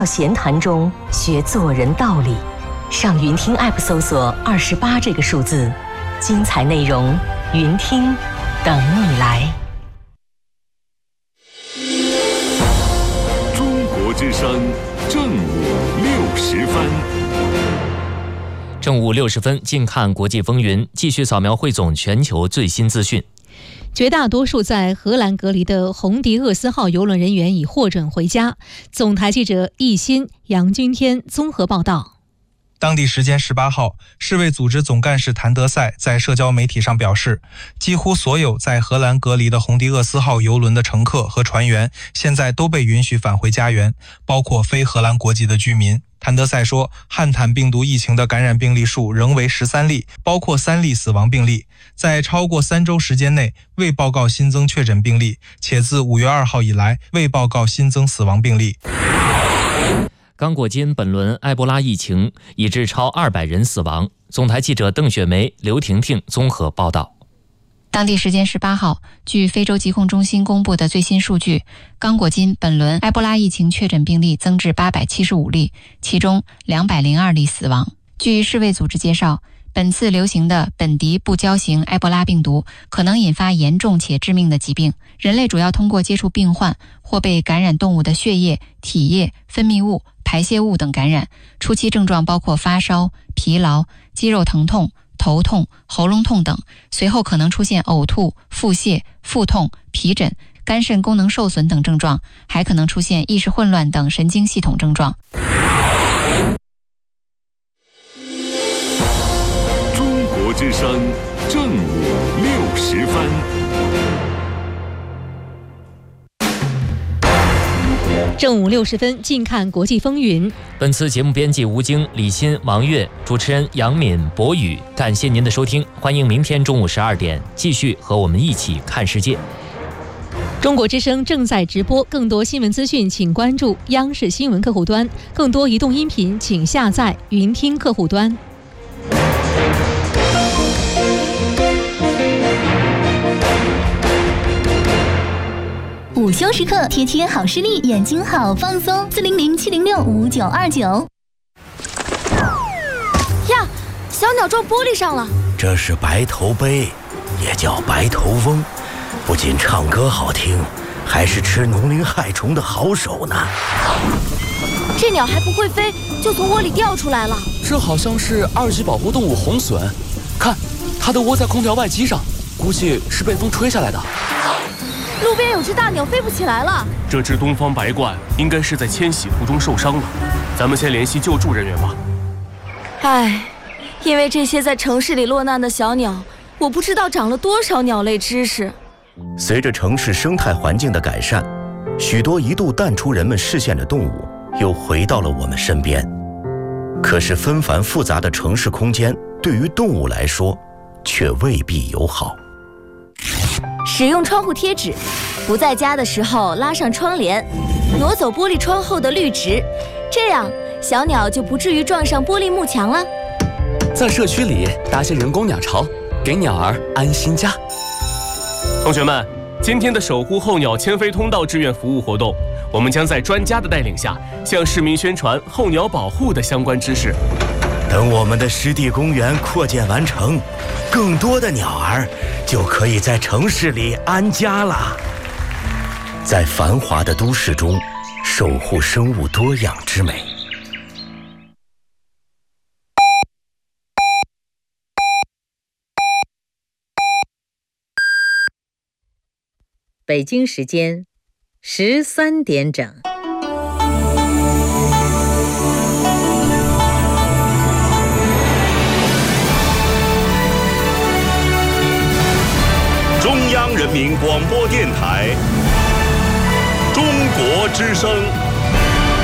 闲谈中学做人道理，上云听 App 搜索28这个数字，精彩内容云听等你来。 中国之声正午60分。 正午60分，近看国际风云，继续扫描汇总全球最新资讯。 绝大多数在荷兰隔离的红迪厄斯号邮轮人员已获准回家。总台记者易鑫、杨君天综合报道。 当地时间18号，世卫组织总干事谭德赛在社交媒体上表示，几乎所有在荷兰隔离的红迪厄斯号邮轮的乘客和船员现在都被允许返回家园，包括非荷兰国籍的居民。谭德赛说，汉坦病毒疫情的感染病例数仍为13例，包括3例死亡病例，在超过3周时间内未报告新增确诊病例，且自5月2号以来未报告新增死亡病例。 刚果金本轮埃博拉疫情已致超200人死亡。总台记者邓雪梅、刘婷婷综合报道。 当地时间18号，据非洲疾控中心公布的最新数据，刚果金本轮埃博拉疫情确诊病例增至875例，其中202例死亡。据世卫组织介绍，本次流行的本迪不胶型埃博拉病毒可能引发严重且致命的疾病，人类主要通过接触病患或被感染动物的血液、体液、分泌物、排泄物等感染。初期症状包括发烧、疲劳、肌肉疼痛、头痛、喉咙痛等，随后可能出现呕吐、腹泻、腹痛、皮疹、肝肾功能受损等症状，还可能出现意识混乱等神经系统症状。 中国之声正午60分。 正午60分，近看国际风云。 本次节目编辑吴京、李欣、王悦，主持人杨敏、博宇。感谢您的收听，欢迎明天中午12点继续和我们一起看世界。 中国之声正在直播，更多新闻资讯请关注央视新闻客户端，更多移动音频请下载云听客户端。 午休时刻，贴贴好视力，眼睛好放松。400-706-5929。 呀，小鸟撞玻璃上了。 这是白头鹎，也叫白头翁，不仅唱歌好听，还是吃农林害虫的好手呢。 这鸟还不会飞，就从窝里掉出来了。 这好像是2级保护动物红隼，看，它的窝在空调外机上，估计是被风吹下来的。 路边有只大鸟飞不起来了。 这只东方白鹳应该是在迁徙途中受伤了，咱们先联系救助人员吧。 唉，因为这些在城市里落难的小鸟，我不知道长了多少鸟类知识。 随着城市生态环境的改善，许多一度淡出人们视线的动物又回到了我们身边。可是纷繁复杂的城市空间对于动物来说却未必友好。 使用窗户贴纸，不在家的时候拉上窗帘，挪走玻璃窗后的绿植，这样小鸟就不至于撞上玻璃幕墙了。 在社区里搭些人工鸟巢，给鸟儿安心家。 同学们，今天的守护候鸟迁飞通道志愿服务活动，我们将在专家的带领下，向市民宣传候鸟保护的相关知识。 等我们的湿地公园扩建完成，更多的鸟儿就可以在城市里安家了。在繁华的都市中，守护生物多样之美。 北京时间13点整。 中央人民广播电台，中国之声。